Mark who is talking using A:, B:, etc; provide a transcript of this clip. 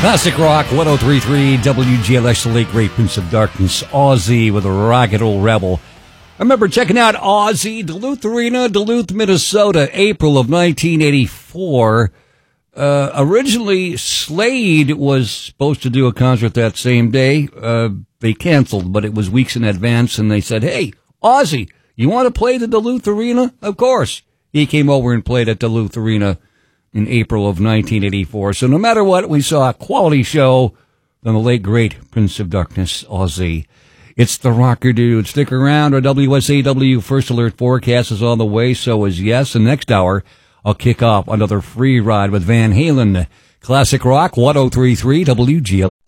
A: Classic Rock 103.3 WGLS, the late great Prince of Darkness, Ozzy with a Rocket Old Rebel. I remember checking out Ozzy, Duluth Arena, Duluth, Minnesota, April of 1984. Originally, Slade was supposed to do a concert that same day. They canceled, but it was weeks in advance, and they said, hey, Ozzy, you want to play the Duluth Arena? Of course. He came over and played at Duluth Arena in April of 1984. So no matter what, we saw a quality show from the late, great Prince of Darkness, Ozzy. It's the Rocker Dude. Stick around. Our WSAW First Alert forecast is on the way. So is Yes. And next hour, I'll kick off another free ride with Van Halen. Classic Rock 103.3 WGL.